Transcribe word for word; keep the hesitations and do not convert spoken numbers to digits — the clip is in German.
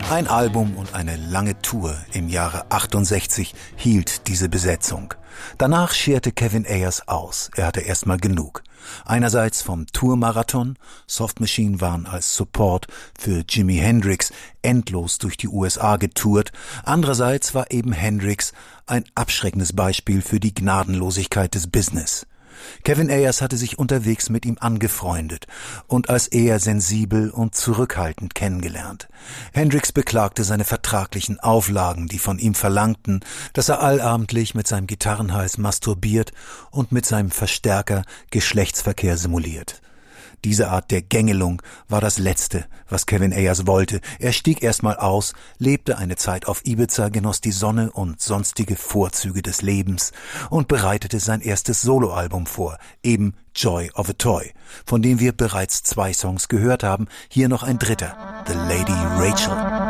Ein Album und eine lange Tour im Jahre achtundsechzig hielt diese Besetzung. Danach scherte Kevin Ayers aus. Er hatte erstmal genug. Einerseits vom Tourmarathon. Soft Machine waren als Support für Jimi Hendrix endlos durch die U S A getourt. Andererseits war eben Hendrix ein abschreckendes Beispiel für die Gnadenlosigkeit des Business. Kevin Ayers hatte sich unterwegs mit ihm angefreundet und als eher sensibel und zurückhaltend kennengelernt. Hendrix beklagte seine vertraglichen Auflagen, die von ihm verlangten, dass er allabendlich mit seinem Gitarrenhals masturbiert und mit seinem Verstärker Geschlechtsverkehr simuliert. Diese Art der Gängelung war das Letzte, was Kevin Ayers wollte. Er stieg erstmal aus, lebte eine Zeit auf Ibiza, genoss die Sonne und sonstige Vorzüge des Lebens und bereitete sein erstes Soloalbum vor, eben Joy of a Toy, von dem wir bereits zwei Songs gehört haben, hier noch ein dritter, The Lady Rachel.